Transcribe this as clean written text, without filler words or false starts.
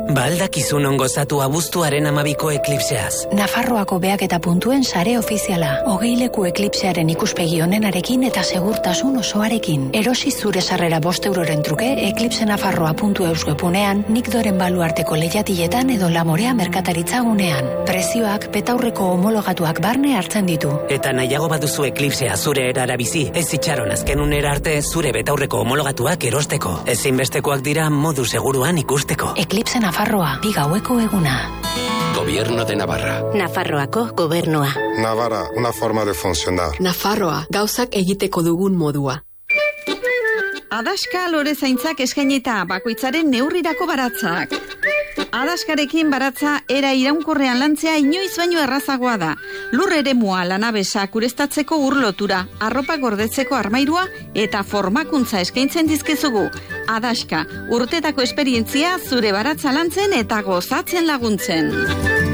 Baldakizun ongo zatu abuztuaren 12ko eklipseaz. Nafarroako beak eta puntuen sare ofiziala. 20 leku eklipsearen ikuspegi onenarekin eta segurtasun osoarekin. Erosi zure sarrera 5 euroren truke eclipsenafarroa.eus webunean, Nikdoren baluarteko lehiatiletan edo Lamorea merkataritza gunean. Prezioak betaurreko homologatuak barne hartzen ditu. Eta nahiago baduzu eklipsea zure erara bizi, ez itxaron azken unera arte zure betaurreko homologatuak erosteko. Ezinbestekoak dira modu seguruan ikusteko. Eclipse Nafarroa, 2 gaueko eguna. Gobierno de Navarra. Nafarroako gobernua. Navarra, una forma de funcionar. Nafarroa, gauzak egiteko dugun modua. Adaska lore zaintzak eskainita bakoitzaren neurrirako baratzak. Adaskarekin baratza era iraunkorrean lantzea inoiz baino errazagoa da. Lur eremua, lanabesa, kurestatzeko urlotura, arropa gordetzeko armairua eta formakuntza eskaintzen dizkizugu. Adaska, urtetako esperientzia zure baratza lantzen eta gozatzen laguntzen.